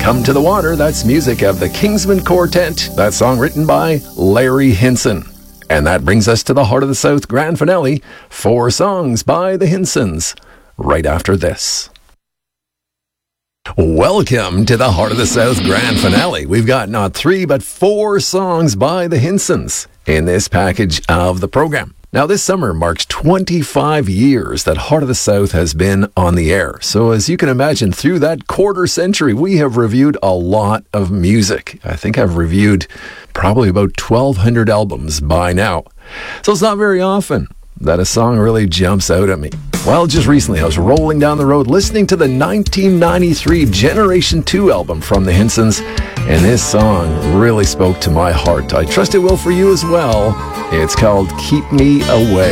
Come to the Water, that's music of the Kingsman Quartet. That song written by Larry Hinson. And that brings us to the Heart of the South grand finale, 4 songs by the Hinsons, right after this. Welcome to the Heart of the South grand finale. We've got not 3 but 4 songs by the Hinsons in this package of the program. Now, this summer marks 25 years that Heart of the South has been on the air. So as you can imagine, through that quarter century, we have reviewed a lot of music. I think I've reviewed probably about 1,200 albums by now. So it's not very often that a song really jumps out at me. Well, just recently I was rolling down the road listening to the 1993 Generation 2 album from the Hinsons, and this song really spoke to my heart. I trust it will for you as well. It's called Keep Me Away.